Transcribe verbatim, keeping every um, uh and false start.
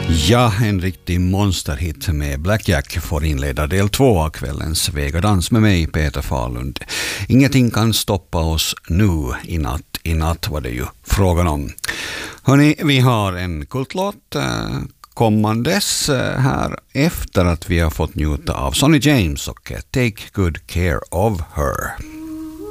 Ja, en riktig monsterhit med Black Jack får inleda del två av kvällens Vegadans med mig, Peter Fahlund. Ingenting kan stoppa oss nu, i natt, i natt var det ju frågan om. Hörrni, vi har en kultlåt eh, kommandes eh, här efter att vi har fått njuta av Sonny James och eh, Take Good Care of Her.